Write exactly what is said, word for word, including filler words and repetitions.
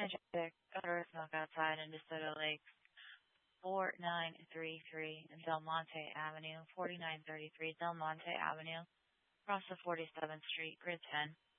Energetic, odorous milk outside in DeSoto Lakes, four nine three three Del Monte Avenue, forty-nine thirty-three Del Monte Avenue, across the forty-seventh Street, Grid ten.